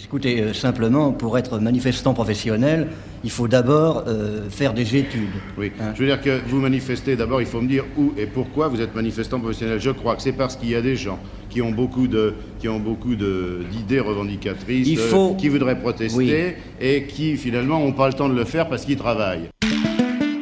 Écoutez, simplement, pour être manifestant professionnel, il faut d'abord faire des études. Oui, je veux dire que vous manifestez, d'abord il faut me dire où et pourquoi vous êtes manifestant professionnel. Je crois que c'est parce qu'il y a des gens qui ont beaucoup d'idées revendicatrices, qui voudraient protester, oui, et qui finalement n'ont pas le temps de le faire parce qu'ils travaillent.